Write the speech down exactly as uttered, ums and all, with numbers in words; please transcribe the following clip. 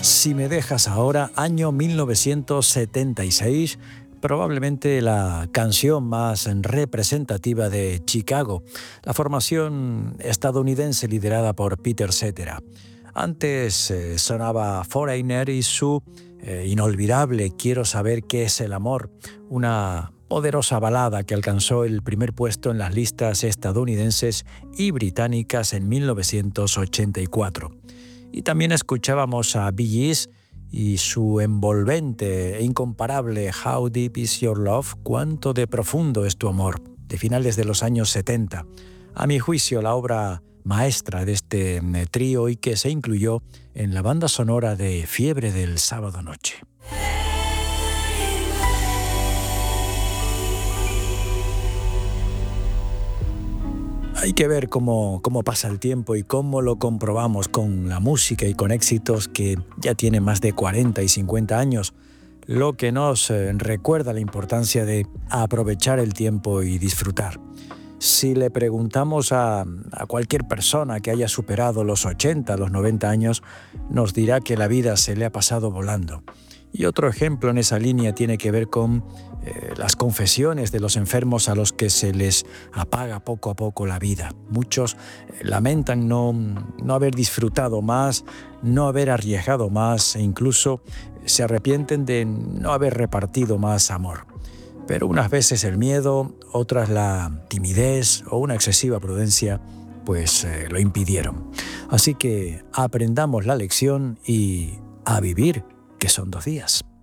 Si me dejas ahora, año mil novecientos setenta y seis, probablemente la canción más representativa de Chicago, la formación estadounidense liderada por Peter Cetera. Antes eh, sonaba Foreigner y su eh, inolvidable Quiero saber qué es el amor, una poderosa balada que alcanzó el primer puesto en las listas estadounidenses y británicas en mil novecientos ochenta y cuatro. Y también escuchábamos a Bee Gees y su envolvente e incomparable How Deep Is Your Love, cuánto de profundo es tu amor, de finales de los años setenta. A mi juicio, la obra maestra de este trío y que se incluyó en la banda sonora de Fiebre del Sábado Noche. Hay que ver cómo, cómo pasa el tiempo y cómo lo comprobamos con la música y con éxitos que ya tienen más de cuarenta y cincuenta años, lo que nos eh, recuerda la importancia de aprovechar el tiempo y disfrutar. Si le preguntamos a, a cualquier persona que haya superado los ochenta, los noventa años, nos dirá que la vida se le ha pasado volando. Y otro ejemplo en esa línea tiene que ver con eh, las confesiones de los enfermos a los que se les apaga poco a poco la vida. Muchos eh, lamentan no, no haber disfrutado más, no haber arriesgado más e incluso se arrepienten de no haber repartido más amor. Pero unas veces el miedo, otras la timidez o una excesiva prudencia, pues eh, lo impidieron. Así que aprendamos la lección y a vivir, que son dos días.